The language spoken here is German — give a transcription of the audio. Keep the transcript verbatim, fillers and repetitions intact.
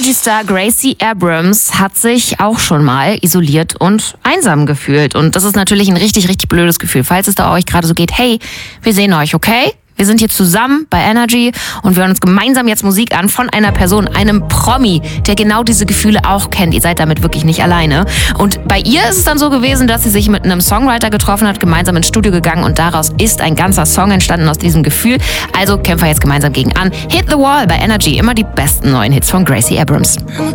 Energy-Star Gracie Abrams hat sich auch schon mal isoliert und einsam gefühlt. Und das ist natürlich ein richtig, richtig blödes Gefühl. Falls es da euch gerade so geht, hey, wir sehen euch, okay? Wir sind hier zusammen bei Energy und wir hören uns gemeinsam jetzt Musik an von einer Person, einem Promi, der genau diese Gefühle auch kennt. Ihr seid damit wirklich nicht alleine. Und bei ihr ist es dann so gewesen, dass sie sich mit einem Songwriter getroffen hat, gemeinsam ins Studio gegangen und daraus ist ein ganzer Song entstanden aus diesem Gefühl. Also kämpfen wir jetzt gemeinsam gegen an. Hit the Wall bei Energy. Immer die besten neuen Hits von Gracie Abrams.